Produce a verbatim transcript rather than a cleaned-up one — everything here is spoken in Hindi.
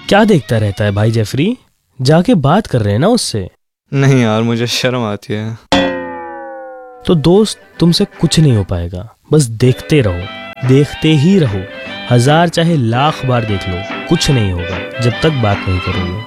क्या देखता रहता है भाई जेफरी? जाके बात कर रहे हैं ना उससे। नहीं यार, मुझे शर्म आती है। तो दोस्त, तुमसे कुछ नहीं हो पाएगा, बस देखते रहो, देखते ही रहो। हजार चाहे लाख बार देख लो, कुछ नहीं होगा जब तक बात नहीं करोगे।